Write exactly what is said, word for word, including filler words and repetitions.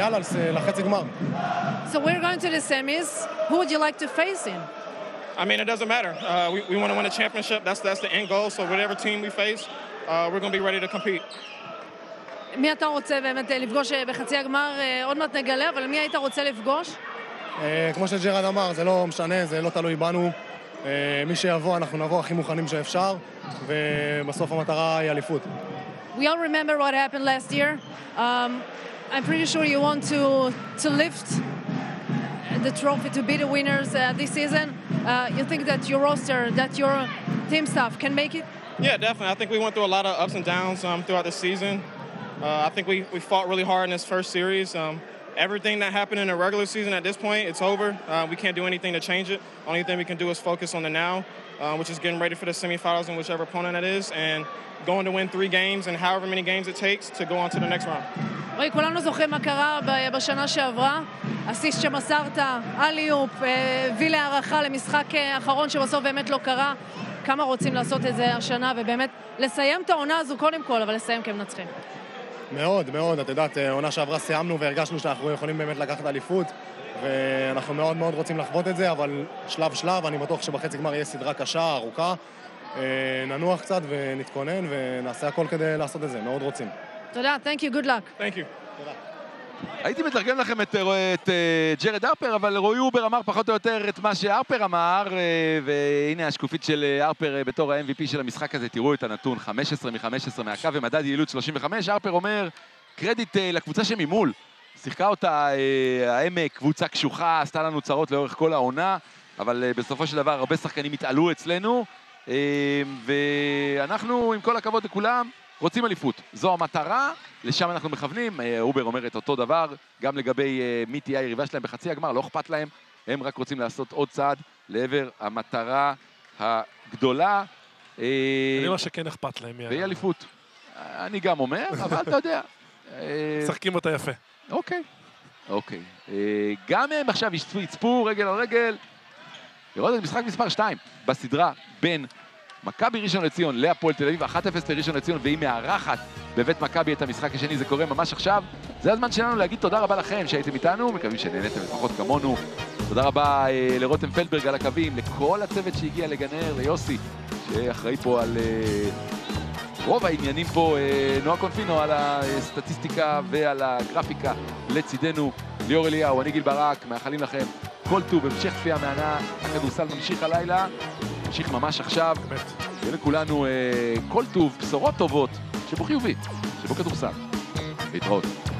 ויאללה, לחצי גמר. So we're going to the semis. Who would you like to face in? I mean, it doesn't matter. Uh, we we want to win a championship. That's that's the end goal. So whatever team we face, uh, we're going to be ready to compete. מי אתה רוצה באמת לפגוש בחצי הגמר? עוד מעט נגלה, אבל מי היית רוצה לפגוש? כמו שג'רד אמר, זה לא משנה, זה לא תלוי בנו. מי שיבוא, אנחנו נבוא הכי מוכנים שאפשר, ובסוף המטרה היא אליפות. We all remember what happened last year. Um, I'm pretty sure you want to to lift the trophy to be the winners uh, this season. Uh, you think that your roster, that your team staff can make it? Yeah, definitely. I think we went through a lot of ups and downs um, throughout the season. Uh, I think we, we fought really hard in this first series. Um, everything that happened in the regular season at this point, it's over. Uh, we can't do anything to change it. Only thing we can do is focus on the now, uh, which is getting ready for the semifinals and whichever opponent it is, and going to win three games and however many games it takes to go on to the next round. רואי, כולנו זוכרים מה קרה בשנה שעברה. אסיסט שמסרת, אליופ, הביא להערכה למשחק האחרון שבסוף באמת לא קרה. כמה רוצים לעשות את זה השנה, ובאמת לסיים את העונה הזו קודם כל, אבל לסיים כמנצחים. מאוד, מאוד. את יודעת, עונה שעברה סיימנו והרגשנו שאנחנו יכולים באמת לקחת אליפות, ואנחנו מאוד מאוד רוצים לחוות את זה, אבל שלב שלב, אני בטוח שבחצי גמר יהיה סדרה קשה, ארוכה. ננוח קצת ונתכונן ונעשה הכל כדי לעשות את זה. מאוד רוצים. תודה, thank you, good luck. Thank you. תודה. הייתי מתרגם לכם את, את ג'רד הרפר, אבל רועי הובר אמר פחות או יותר את מה שהרפר אמר, והנה השקופית של הרפר בתור ה-אם וי פי של המשחק הזה. תראו את הנתון, חמש עשרה מ-חמש עשרה מהקו ומדד יעילות שלושים וחמש. הרפר אומר, קרדיט לקבוצה שממול. שיחקה אותה העמק, קבוצה קשוחה, עשתה לנו צרות לאורך כל העונה, אבל בסופו של דבר הרבה שחקנים התעלו אצלנו, ואנחנו, עם כל הכבוד לכולם, רוצים אליפות. זו המטרה, לשם אנחנו מכוונים. אובר אומר את אותו דבר, גם לגבי מי תהיה היריבה שלהם בחצי הגמר, לא אכפת להם, הם רק רוצים לעשות עוד צעד לעבר המטרה הגדולה. אני אומר שכן אכפת להם. והיא אליפות. אני גם אומר, אבל אתה יודע. משחקים אותה יפה. אוקיי, אוקיי. גם הם עכשיו יצפו רגל על רגל, לראות את משחק מספר שתיים בסדרה בין מכבי ראשון לציון להפועל תל אביב, אחת אפס לראשון לציון, והיא מארחת בבית מכבי את המשחק השני. זה קורה ממש עכשיו. זה הזמן שלנו להגיד תודה רבה לכם שהייתם איתנו, מקווים שנהנתם לפחות כמונו. תודה רבה אה, לרותם פלדברג על הקווים, לכל הצוות שהגיע לגנר, ליוסי שאחראי פה על אה, רוב העניינים פה, אה, נועה קונפינו על הסטטיסטיקה ועל הגרפיקה לצידנו, ליאור אליהו, אני גיל ברק, מאחלים לכם כל טוב, המשך צפייה מהנה. הכדורסל ממשיך הלילה, ממשיך ממש עכשיו, ולכולנו אה, כל טוב, בשורות טובות, שבו חיובי, שבו כדורסל. להתראות.